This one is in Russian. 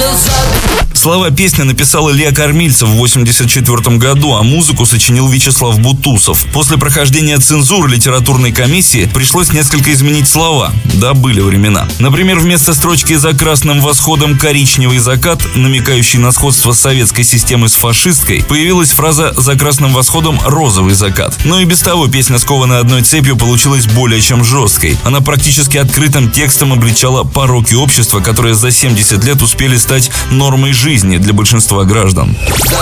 Слова песни написал Илья Кормильцев в 1984 году, а музыку сочинил Вячеслав Бутусов. После прохождения цензуры литературной комиссии пришлось несколько изменить слова. Да, были времена. Например, вместо строчки «За красным восходом коричневый закат», намекающий на сходство советской системы с фашистской, появилась фраза «За красным восходом розовый закат». Но и без того песня, скованная одной цепью, получилась более чем жесткой. Она практически открытым текстом обличала пороки общества, которые за 70 лет успели стать нормой жизни для большинства граждан. За